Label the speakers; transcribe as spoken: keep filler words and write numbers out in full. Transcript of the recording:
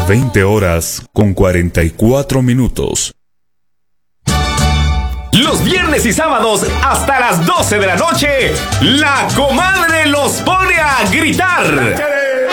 Speaker 1: las veinte horas con cuarenta y cuatro minutos.
Speaker 2: Los viernes y sábados hasta las doce de la noche, la comadre los pone a gritar.